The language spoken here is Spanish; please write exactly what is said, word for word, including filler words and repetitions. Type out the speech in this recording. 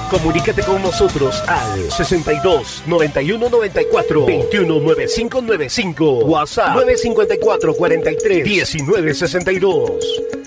Comunícate con nosotros al sesenta y dos, noventa y uno, noventa y cuatro, veintiuno, noventa y cinco noventa y cinco. WhatsApp nueve cinco cuatro, cuarenta y tres, diecinueve sesenta y dos.